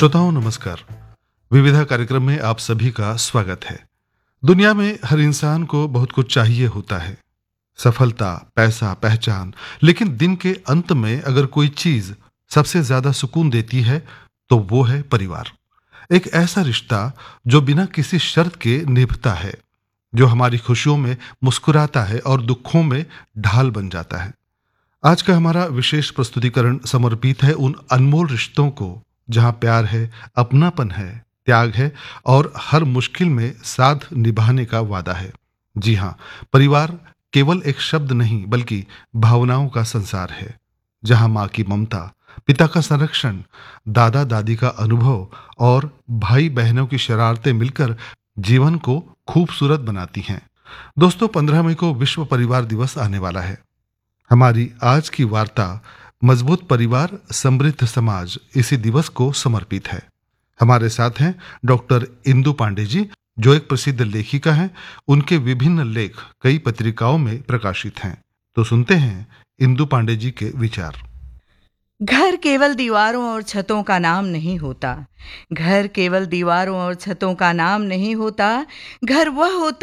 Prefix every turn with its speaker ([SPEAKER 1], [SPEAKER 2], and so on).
[SPEAKER 1] श्रोताओं नमस्कार। विविधा कार्यक्रम में आप सभी का स्वागत है। दुनिया में हर इंसान को बहुत कुछ चाहिए होता है, सफलता, पैसा, पहचान। लेकिन दिन के अंत में अगर कोई चीज सबसे ज्यादा सुकून देती है तो वो है परिवार। एक ऐसा रिश्ता जो बिना किसी शर्त के निभता है, जो हमारी खुशियों में मुस्कुराता है और दुखों में ढाल बन जाता है। आज का हमारा विशेष प्रस्तुतिकरण समर्पित है उन अनमोल रिश्तों को जहां प्यार है, अपनापन है, त्याग है और हर मुश्किल में साथ निभाने का वादा है। जी हाँ, परिवार केवल एक शब्द नहीं बल्कि भावनाओं का संसार है, जहां माँ की ममता, पिता का संरक्षण, दादा दादी का अनुभव और भाई बहनों की शरारतें मिलकर जीवन को खूबसूरत बनाती हैं। दोस्तों, 15 मई को विश्व परिवार दिवस आने वाला है। हमारी आज की वार्ता मजबूत परिवार समृद्ध समाज इसी दिवस को समर्पित है। हमारे साथ हैं डॉक्टर इंदु पांडे जी, जो एक प्रसिद्ध लेखिका हैं। उनके विभिन्न लेख कई पत्रिकाओं में प्रकाशित हैं। तो सुनते हैं इंदु पांडे जी के विचार।
[SPEAKER 2] घर केवल दीवारों और छतों का नाम नहीं होता। घर केवल दीवारों और छतों का नाम नहीं होता। घर वह होता